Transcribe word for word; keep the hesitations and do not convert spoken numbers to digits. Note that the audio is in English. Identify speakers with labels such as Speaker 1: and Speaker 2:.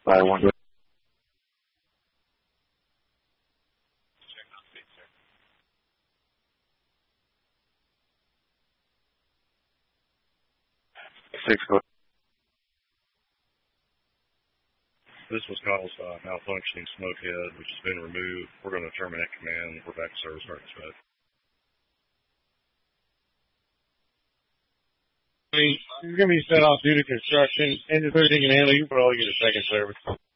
Speaker 1: I want to. Six, go.
Speaker 2: This was caused by malfunctioning smoke head, which has been removed. We're going to terminate command. We're back to service starting smoke.
Speaker 3: You're going to be set off due to construction. Engine thirteen can handle you, but I'll get a second service.